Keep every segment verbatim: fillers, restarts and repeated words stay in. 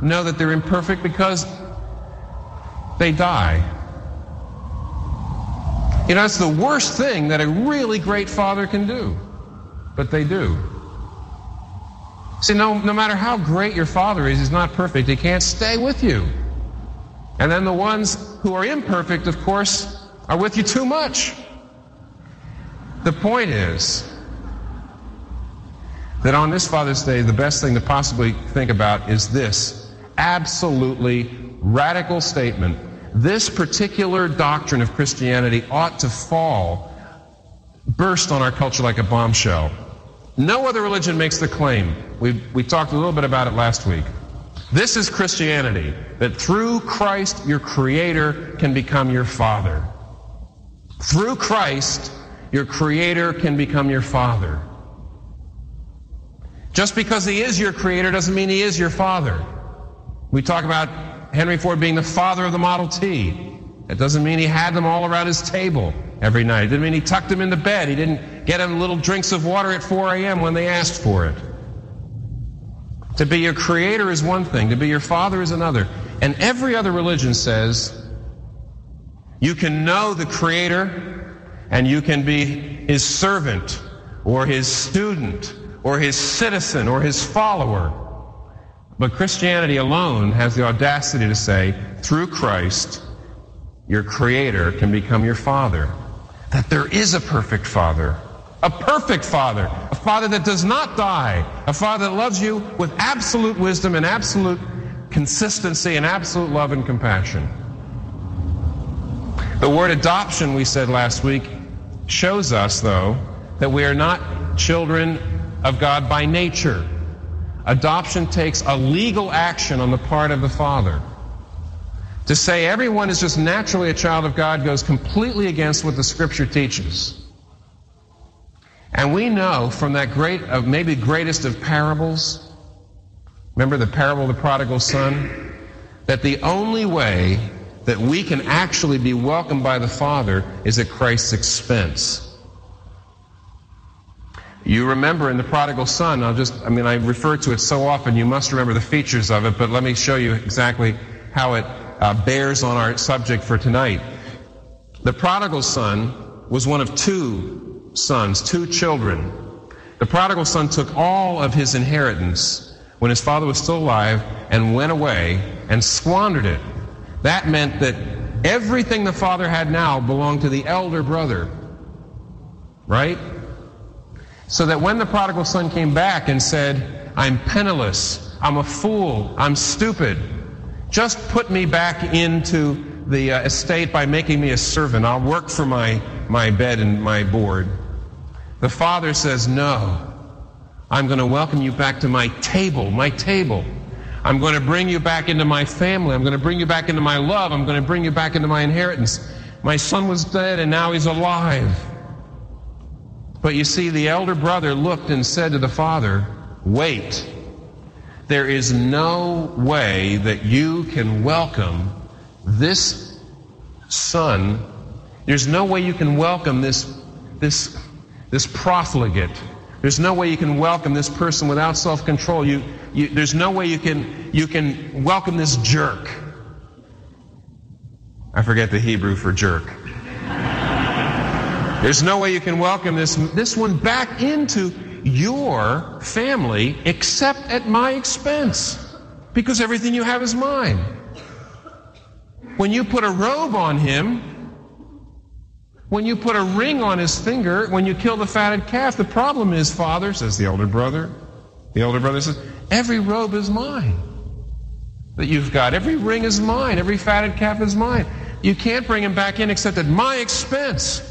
know that they're imperfect because they die. You know, it's the worst thing that a really great father can do, but they do. See, no, no matter how great your father is, he's not perfect. He can't stay with you. And then the ones who are imperfect, of course, are with you too much. The point is that on this Father's Day, the best thing to possibly think about is this absolutely radical statement. This particular doctrine of Christianity ought to fall, burst on our culture like a bombshell. No other religion makes the claim. We, we talked a little bit about it last week. This is Christianity, that through Christ your Creator can become your Father. Through Christ, your Creator can become your Father. Just because He is your Creator doesn't mean He is your Father. We talk about Henry Ford being the father of the Model T. It doesn't mean he had them all around his table every night. It didn't mean he tucked them into bed. He didn't get them little drinks of water at four a.m. when they asked for it. To be your Creator is one thing. To be your Father is another. And every other religion says you can know the Creator and you can be His servant or His student or His citizen or His follower. But Christianity alone has the audacity to say, through Christ, your Creator can become your Father. That there is a perfect Father. A perfect Father. A Father that does not die. A Father that loves you with absolute wisdom and absolute consistency and absolute love and compassion. The word adoption, we said last week, shows us, though, that we are not children of God by nature. Adoption takes a legal action on the part of the Father. To say everyone is just naturally a child of God goes completely against what the Scripture teaches. And we know from that great, uh, maybe greatest of parables, remember the parable of the prodigal son, that the only way that we can actually be welcomed by the Father is at Christ's expense. You remember in the prodigal son, I'll just, I mean, I refer to it so often, you must remember the features of it, but let me show you exactly how it uh, bears on our subject for tonight. The prodigal son was one of two sons, two children. The prodigal son took all of his inheritance when his father was still alive and went away and squandered it. That meant that everything the father had now belonged to the elder brother. Right? So that when the prodigal son came back and said, I'm penniless, I'm a fool, I'm stupid, just put me back into the uh, estate by making me a servant. I'll work for my, my bed and my board. The father says, no, I'm going to welcome you back to my table, my table. I'm going to bring you back into my family. I'm going to bring you back into my love. I'm going to bring you back into my inheritance. My son was dead and now he's alive. But you see, the elder brother looked and said to the father, wait, there is no way that you can welcome this son. There's no way you can welcome this, this, this profligate. There's no way you can welcome this person without self-control. You, you, there's no way you can, you can welcome this jerk. I forget the Hebrew for jerk. There's no way you can welcome this, this one back into your family except at my expense, because everything you have is mine. When you put a robe on him, when you put a ring on his finger, when you kill the fatted calf, the problem is, Father, says the elder brother, the elder brother says, every robe is mine that you've got. Every ring is mine. Every fatted calf is mine. You can't bring him back in except at my expense.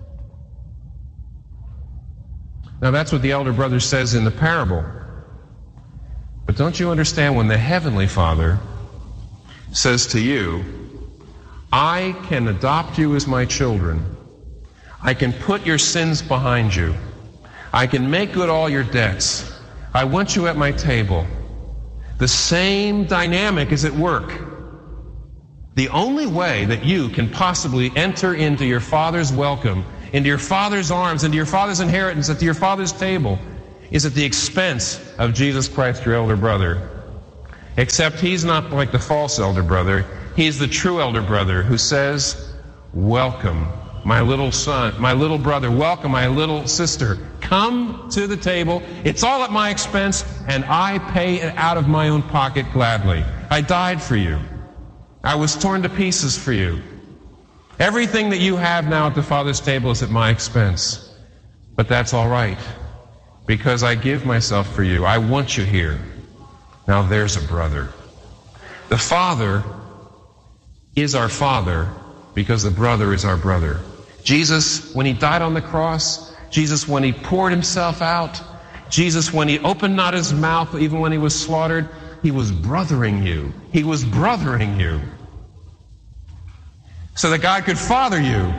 Now that's what the elder brother says in the parable. But don't you understand when the Heavenly Father says to you, I can adopt you as my children. I can put your sins behind you. I can make good all your debts. I want you at my table. The same dynamic is at work. The only way that you can possibly enter into your Father's welcome, into your Father's arms, into your Father's inheritance, at your Father's table, is at the expense of Jesus Christ, your elder brother. Except he's not like the false elder brother. He's the true elder brother who says, welcome, my little son, my little brother. Welcome, my little sister. Come to the table. It's all at my expense, and I pay it out of my own pocket gladly. I died for you. I was torn to pieces for you. Everything that you have now at the Father's table is at my expense. But that's all right, because I give myself for you. I want you here. Now there's a brother. The Father is our Father because the brother is our brother. Jesus, when he died on the cross, Jesus, when he poured himself out, Jesus, when he opened not his mouth, even when he was slaughtered, he was brothering you. He was brothering you. So that God could father you.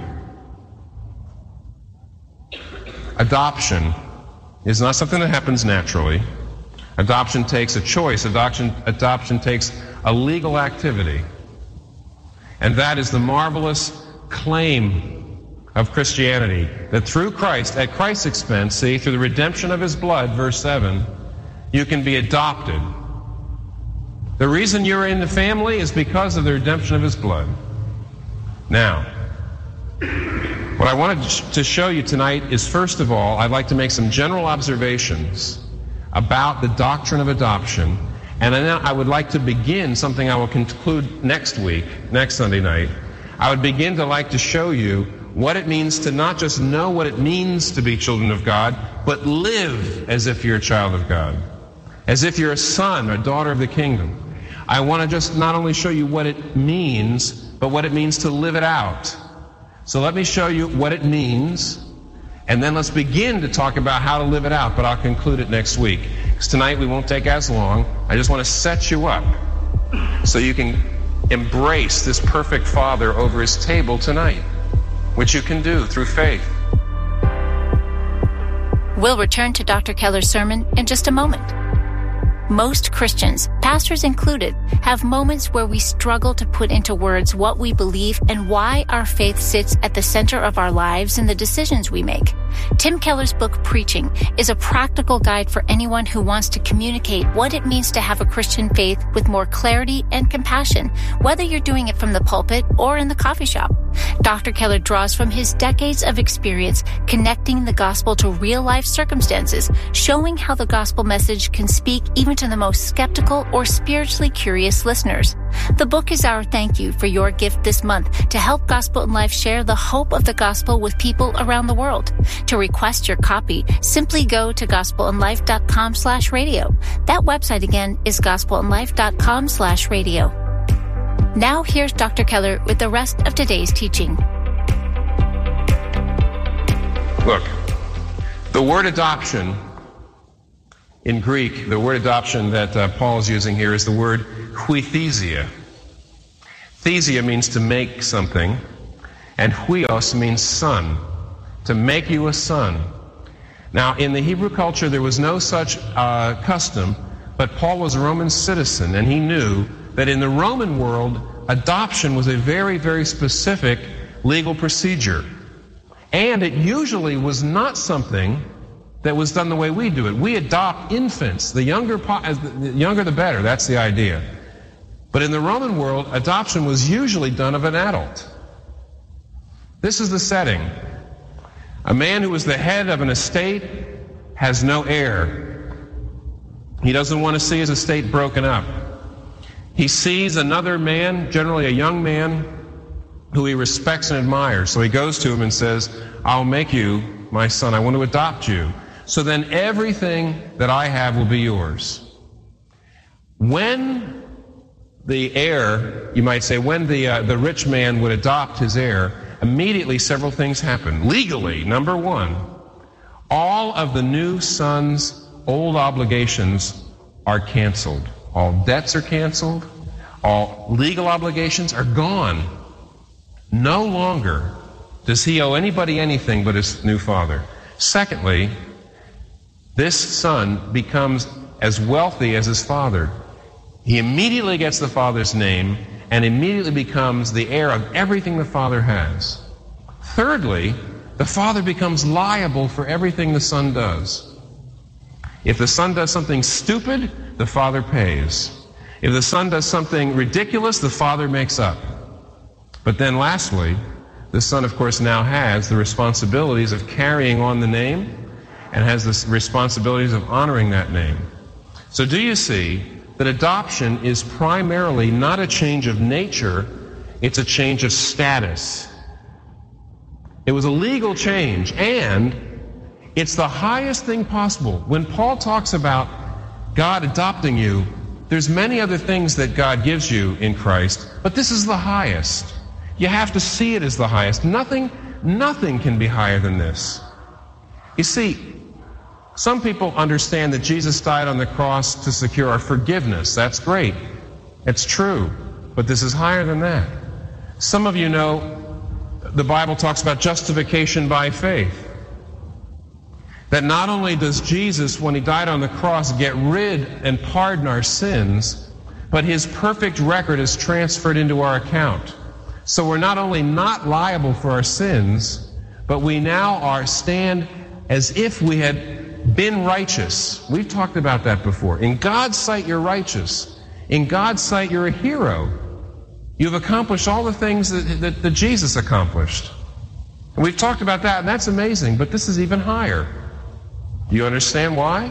Adoption is not something that happens naturally. Adoption takes a choice. Adoption, adoption takes a legal activity. And that is the marvelous claim of Christianity, that through Christ, at Christ's expense, see, through the redemption of his blood, verse seven, you can be adopted. The reason you're in the family is because of the redemption of his blood. Now, what I wanted to show you tonight is, first of all, I'd like to make some general observations about the doctrine of adoption. And then I would like to begin something I will conclude next week, next Sunday night. I would begin to like to show you what it means to not just know what it means to be children of God, but live as if you're a child of God, as if you're a son or daughter of the kingdom. I want to just not only show you what it means, but what it means to live it out. So let me show you what it means, and then let's begin to talk about how to live it out, but I'll conclude it next week. Because tonight we won't take as long. I just want to set you up so you can embrace this perfect Father over his table tonight, which you can do through faith. We'll return to Doctor Keller's sermon in just a moment. Most Christians, pastors included, have moments where we struggle to put into words what we believe and why our faith sits at the center of our lives and the decisions we make. Tim Keller's book, Preaching, is a practical guide for anyone who wants to communicate what it means to have a Christian faith with more clarity and compassion, whether you're doing it from the pulpit or in the coffee shop. Doctor Keller draws from his decades of experience connecting the gospel to real-life circumstances, showing how the gospel message can speak even to the most skeptical or spiritually curious listeners. The book is our thank you for your gift this month to help Gospel in Life share the hope of the gospel with people around the world. To request your copy, simply go to gospelinlife.com slash radio. That website again is gospelinlife.com slash radio. Now here's Doctor Keller with the rest of today's teaching. Look, the word adoption in Greek, the word adoption that uh, Paul is using here is the word huithesia. Thesia means to make something, and huios means son, to make you a son. Now, in the Hebrew culture, there was no such uh, custom, but Paul was a Roman citizen, and he knew that in the Roman world, adoption was a very, very specific legal procedure. And it usually was not something that was done the way we do it. We adopt infants. The younger, the younger the better. That's the idea. But in the Roman world, adoption was usually done of an adult. This is the setting. A man who is the head of an estate has no heir. He doesn't want to see his estate broken up. He sees another man, generally a young man, who he respects and admires. So he goes to him and says, I'll make you my son. I want to adopt you. So then everything that I have will be yours. When the heir, you might say, when the uh, the rich man would adopt his heir, immediately several things happen. Legally, number one, all of the new son's old obligations are canceled. All debts are canceled. All legal obligations are gone. No longer does he owe anybody anything but his new father. Secondly, this son becomes as wealthy as his father. He immediately gets the father's name and immediately becomes the heir of everything the father has. Thirdly, the father becomes liable for everything the son does. If the son does something stupid, the father pays. If the Son does something ridiculous, the Father makes up. But then lastly, the Son, of course, now has the responsibilities of carrying on the name and has the responsibilities of honoring that name. So do you see that adoption is primarily not a change of nature, it's a change of status. It was a legal change, and it's the highest thing possible. When Paul talks about God adopting you, there's many other things that God gives you in Christ, but this is the highest. You have to see it as the highest. Nothing, nothing can be higher than this. You see, some people understand that Jesus died on the cross to secure our forgiveness. That's great. It's true. But this is higher than that. Some of you know the Bible talks about justification by faith. That not only does Jesus, when he died on the cross, get rid and pardon our sins, but his perfect record is transferred into our account. So we're not only not liable for our sins, but we now are stand as if we had been righteous. We've talked about that before. In God's sight, you're righteous. In God's sight, you're a hero. You've accomplished all the things that, that, that Jesus accomplished. And we've talked about that, and that's amazing, but this is even higher. Do you understand why?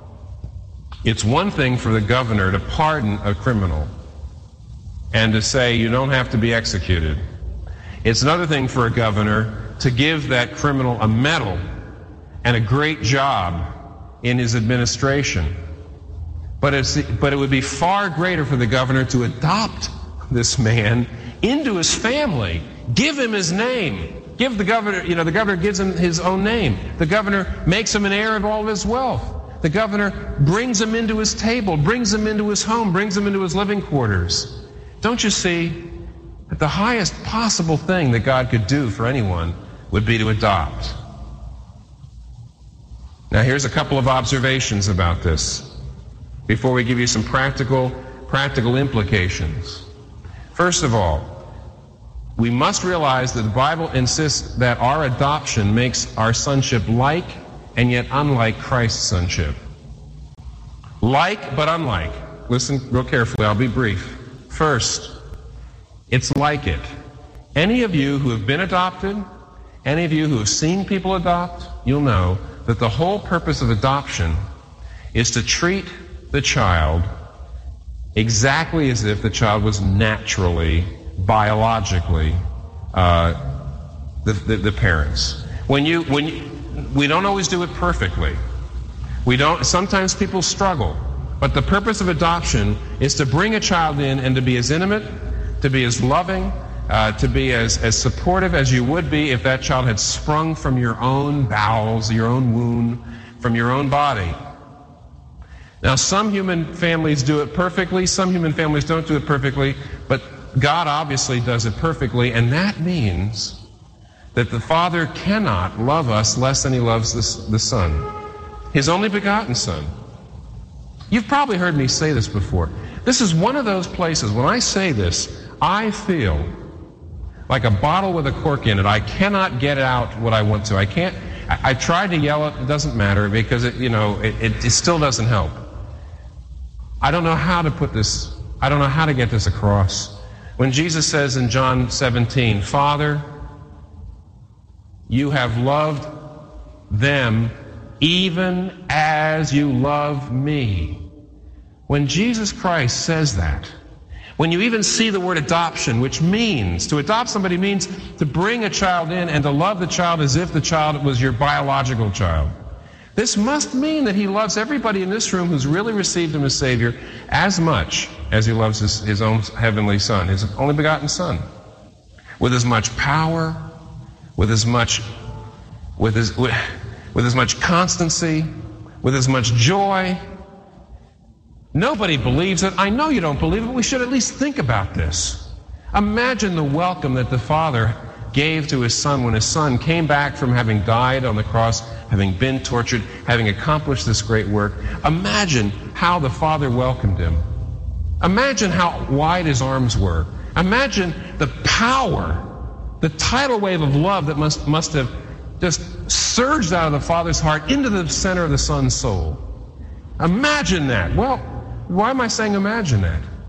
It's one thing for the governor to pardon a criminal and to say you don't have to be executed. It's another thing for a governor to give that criminal a medal and a great job in his administration. But, it's, but it would be far greater for the governor to adopt this man into his family, give him his name, give the governor, you know, the governor gives him his own name. The governor makes him an heir of all of his wealth. The governor brings him into his table, brings him into his home, brings him into his living quarters. Don't you see that the highest possible thing that God could do for anyone would be to adopt? Now, here's a couple of observations about this before we give you some practical, practical implications. First of all, we must realize that the Bible insists that our adoption makes our sonship like and yet unlike Christ's sonship. Like but unlike. Listen real carefully, I'll be brief. First, it's like it. Any of you who have been adopted, any of you who have seen people adopt, you'll know that the whole purpose of adoption is to treat the child exactly as if the child was naturally, biologically, uh, the, the, the parents. When you, when you, we don't always do it perfectly. We don't. Sometimes people struggle, but the purpose of adoption is to bring a child in and to be as intimate, to be as loving, uh, to be as, as supportive as you would be if that child had sprung from your own bowels, your own womb, from your own body. Now, some human families do it perfectly, some human families don't do it perfectly, but God obviously does it perfectly, and that means that the Father cannot love us less than he loves the, the Son, his only begotten Son. You've probably heard me say this before. This is one of those places, when I say this, I feel like a bottle with a cork in it. I cannot get out what I want to. I can't, I, I tried to yell it, it doesn't matter, because it, you know, it, it, it still doesn't help. I don't know how to put this, I don't know how to get this across. When Jesus says in John seventeen, Father, you have loved them even as you love me. When Jesus Christ says that, when you even see the word adoption, which means, to adopt somebody means to bring a child in and to love the child as if the child was your biological child. This must mean that he loves everybody in this room who's really received him as Savior as much as he loves his, his own heavenly Son, his only begotten Son. With as much power, with as much, with as, with, with as much constancy, with as much joy. Nobody believes it. I know you don't believe it, but we should at least think about this. Imagine the welcome that the Father gave to his Son when his Son came back from having died on the cross, having been tortured, having accomplished this great work. Imagine how the Father welcomed him. Imagine how wide his arms were. Imagine the power, the tidal wave of love that must, must have just surged out of the Father's heart into the center of the Son's soul. Imagine that. Well, why am I saying imagine that?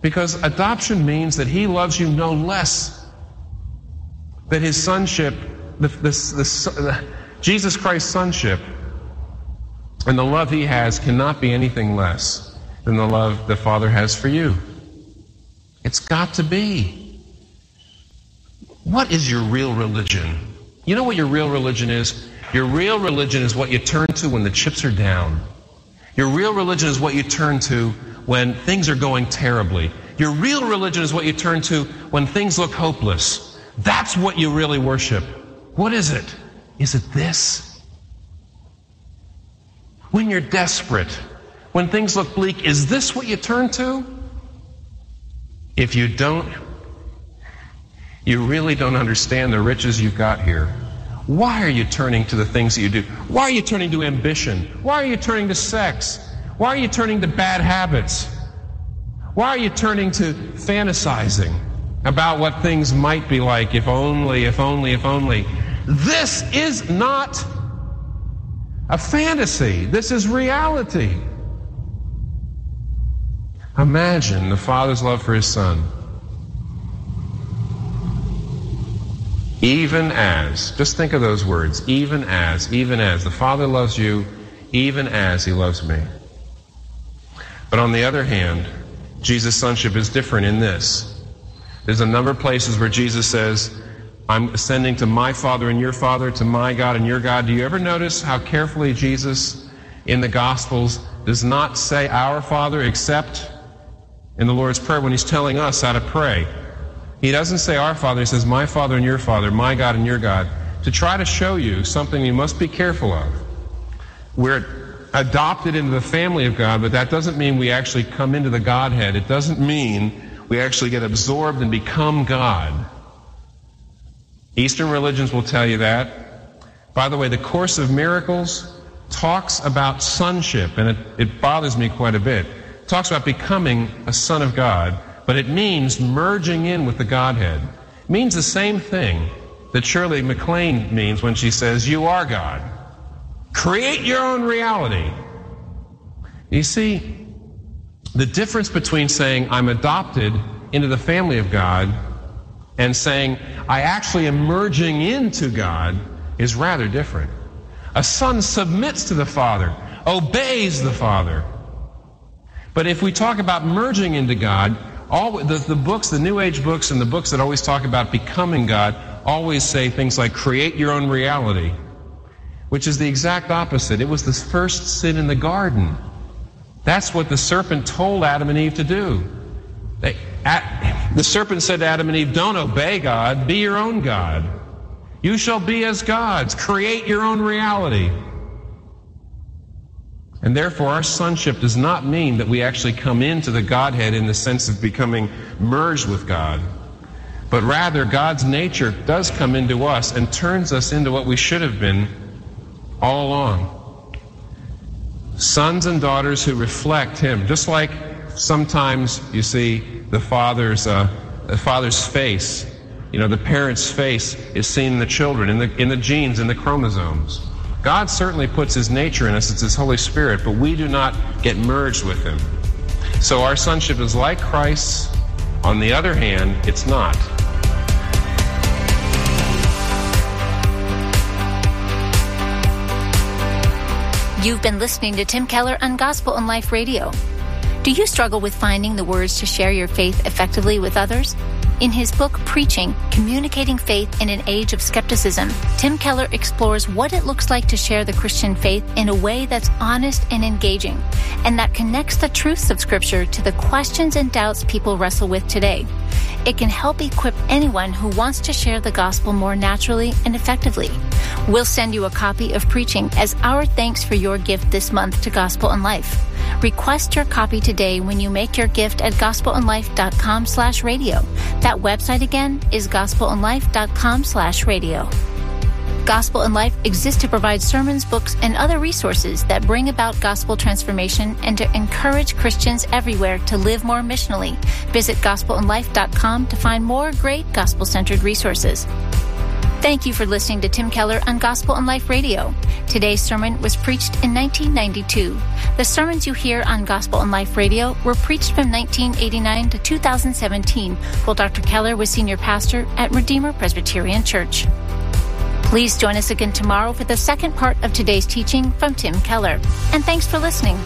Because adoption means that he loves you no less. That his sonship, the, the, the, the, Jesus Christ's sonship, and the love he has cannot be anything less than the love the Father has for you. It's got to be. What is your real religion? You know what your real religion is? Your real religion is what you turn to when the chips are down. Your real religion is what you turn to when things are going terribly. Your real religion is what you turn to when things look hopeless. That's what you really worship. What is it? Is it this? When you're desperate, when things look bleak, is this what you turn to? If you don't, you really don't understand the riches you've got here. Why are you turning to the things that you do? Why are you turning to ambition? Why are you turning to sex? Why are you turning to bad habits? Why are you turning to fantasizing about what things might be like if only, if only, if only? This is not a fantasy. This is reality. Imagine the Father's love for his Son. Even as, just think of those words, even as, even as. The Father loves you, even as he loves me. But on the other hand, Jesus' sonship is different in this. There's a number of places where Jesus says, I'm ascending to my Father and your Father, to my God and your God. Do you ever notice how carefully Jesus in the Gospels does not say our Father except in the Lord's Prayer when he's telling us how to pray? He doesn't say our Father, he says my Father and your Father, my God and your God, to try to show you something you must be careful of. We're adopted into the family of God, but that doesn't mean we actually come into the Godhead. It doesn't mean we actually get absorbed and become God. Eastern religions will tell you that. By the way, the Course of Miracles talks about sonship, and it, it bothers me quite a bit. It talks about becoming a son of God, but it means merging in with the Godhead. It means the same thing that Shirley MacLaine means when she says, you are God. Create your own reality. You see, the difference between saying I'm adopted into the family of God and saying I actually am merging into God is rather different. A son submits to the Father, obeys the Father. But if we talk about merging into God, all the, the books, the New Age books and the books that always talk about becoming God always say things like create your own reality, which is the exact opposite. It was the first sin in the garden. That's what the serpent told Adam and Eve to do. They, at, the serpent said to Adam and Eve, don't obey God, be your own God. You shall be as gods. Create your own reality. And therefore, our sonship does not mean that we actually come into the Godhead in the sense of becoming merged with God, but rather God's nature does come into us and turns us into what we should have been all along. Sons and daughters who reflect him, just like sometimes you see the father's uh, the father's face. You know, the parent's face is seen in the children, in the in the genes, in the chromosomes. God certainly puts his nature in us, it's his Holy Spirit, but we do not get merged with him. So our sonship is like Christ's. On the other hand, it's not. You've been listening to Tim Keller on Gospel and Life Radio. Do you struggle with finding the words to share your faith effectively with others? In his book, Preaching, Communicating Faith in an Age of Skepticism, Tim Keller explores what it looks like to share the Christian faith in a way that's honest and engaging, and that connects the truths of Scripture to the questions and doubts people wrestle with today. It can help equip anyone who wants to share the gospel more naturally and effectively. We'll send you a copy of Preaching as our thanks for your gift this month to Gospel and Life. Request your copy today when you make your gift at gospelandlife.com slash radio. That website again is gospelandlife.com slash radio. Gospel and Life exists to provide sermons, books, and other resources that bring about gospel transformation and to encourage Christians everywhere to live more missionally. Visit gospel and life dot com to find more great gospel-centered resources. Thank you for listening to Tim Keller on Gospel and Life Radio. Today's sermon was preached in nineteen ninety-two. The sermons you hear on Gospel and Life Radio were preached from nineteen eighty-nine to two thousand seventeen, while Doctor Keller was senior pastor at Redeemer Presbyterian Church. Please join us again tomorrow for the second part of today's teaching from Tim Keller. And thanks for listening.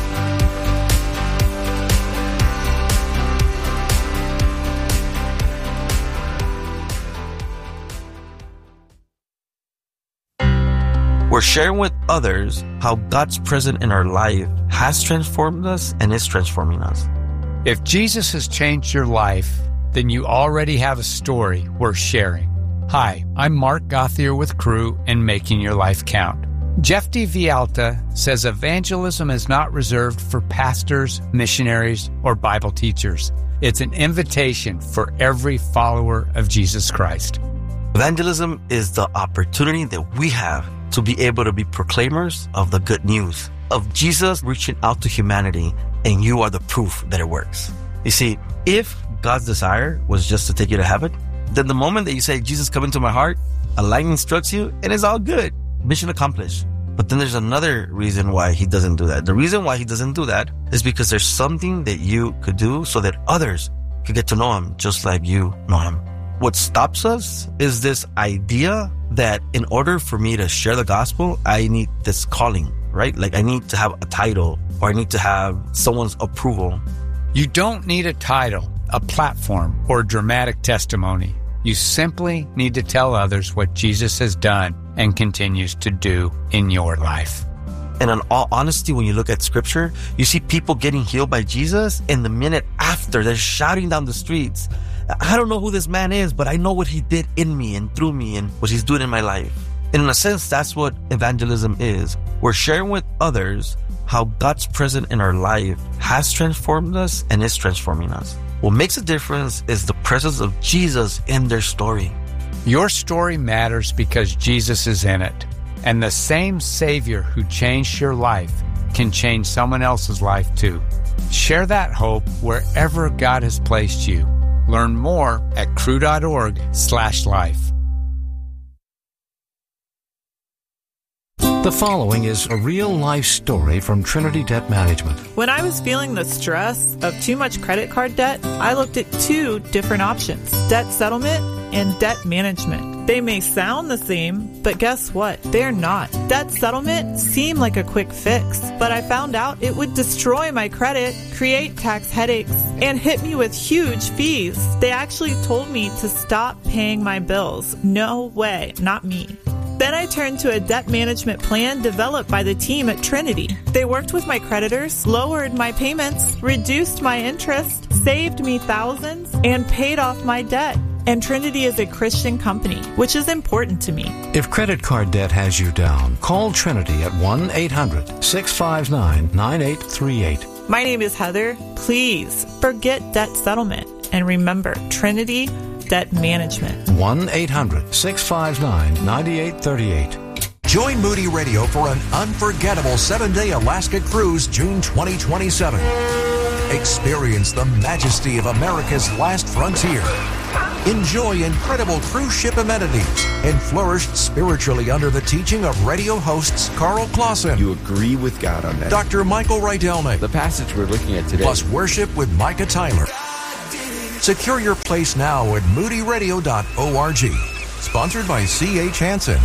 We're sharing with others how God's presence in our life has transformed us and is transforming us. If Jesus has changed your life, then you already have a story worth sharing. Hi, I'm Mark Gauthier with Crew and Making Your Life Count. Jeff D. Vialta says evangelism is not reserved for pastors, missionaries, or Bible teachers. It's an invitation for every follower of Jesus Christ. Evangelism is the opportunity that we have to be able to be proclaimers of the good news of Jesus reaching out to humanity, and you are the proof that it works. You see, if God's desire was just to take you to heaven, then the moment that you say, Jesus, come into my heart, a lightning strikes you, and it's all good. Mission accomplished. But then there's another reason why he doesn't do that. The reason why he doesn't do that is because there's something that you could do so that others could get to know him just like you know him. What stops us is this idea that in order for me to share the gospel, I need this calling, right? Like I need to have a title or I need to have someone's approval. You don't need a title, a platform, or a dramatic testimony. You simply need to tell others what Jesus has done and continues to do in your life. And in all honesty, when you look at scripture, you see people getting healed by Jesus, and the minute after, they're shouting down the streets, I don't know who this man is, but I know what he did in me and through me and what he's doing in my life. And in a sense, that's what evangelism is. We're sharing with others how God's presence in our life has transformed us and is transforming us. What makes a difference is the presence of Jesus in their story. Your story matters because Jesus is in it. And the same Savior who changed your life can change someone else's life too. Share that hope wherever God has placed you. Learn more at crew.org slash life. The following is a real-life story from Trinity Debt Management. When I was feeling the stress of too much credit card debt, I looked at two different options: debt settlement and debt management. They may sound the same, but guess what? They're not. Debt settlement seemed like a quick fix, but I found out it would destroy my credit, create tax headaches, and hit me with huge fees. They actually told me to stop paying my bills. No way, not me. Then I turned to a debt management plan developed by the team at Trinity. They worked with my creditors, lowered my payments, reduced my interest, saved me thousands, and paid off my debt. And Trinity is a Christian company, which is important to me. If credit card debt has you down, call Trinity at one eight hundred six five nine nine eight three eight. My name is Heather. Please forget debt settlement and remember Trinity Debt Management. one eight hundred six five nine nine eight three eight. Join Moody Radio for an unforgettable seven-day Alaska cruise June twenty twenty-seven. Experience the majesty of America's last frontier. Enjoy incredible cruise ship amenities and flourish spiritually under the teaching of radio hosts Carl Clausen. You agree with God on that. Doctor Michael Rydelnik. The passage we're looking at today. Plus worship with Micah Tyler. Secure your place now at moody radio dot org. Sponsored by C H Hansen.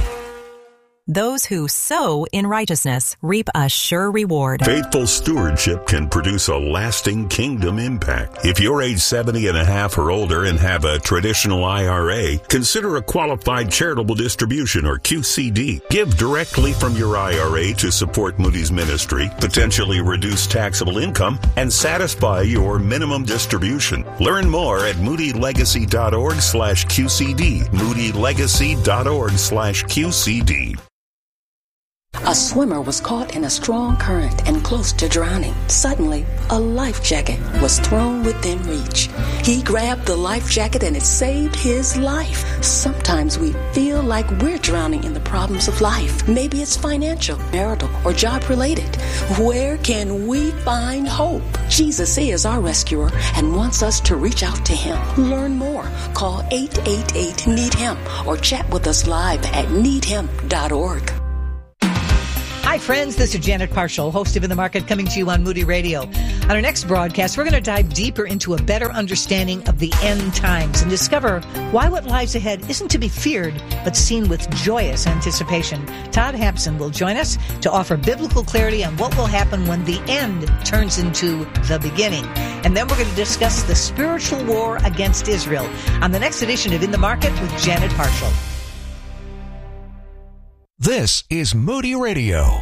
Those who sow in righteousness reap a sure reward. Faithful stewardship can produce a lasting kingdom impact. If you're age seventy and a half or older and have a traditional I R A, consider a qualified charitable distribution or Q C D. Give directly from your I R A to support Moody's ministry, potentially reduce taxable income, and satisfy your minimum distribution. Learn more at moody legacy dot org slash Q C D. moody legacy dot org slash Q C D. A swimmer was caught in a strong current and close to drowning. Suddenly, a life jacket was thrown within reach. He grabbed the life jacket and it saved his life. Sometimes we feel like we're drowning in the problems of life. Maybe it's financial, marital, or job-related. Where can we find hope? Jesus is our rescuer and wants us to reach out to him. Learn more. Call eight eight eight, need him or chat with us live at need him dot org. Hi, friends. This is Janet Parshall, host of In the Market, coming to you on Moody Radio. On our next broadcast, we're going to dive deeper into a better understanding of the end times and discover why what lies ahead isn't to be feared, but seen with joyous anticipation. Todd Hampson will join us to offer biblical clarity on what will happen when the end turns into the beginning. And then we're going to discuss the spiritual war against Israel on the next edition of In the Market with Janet Parshall. This is Moody Radio.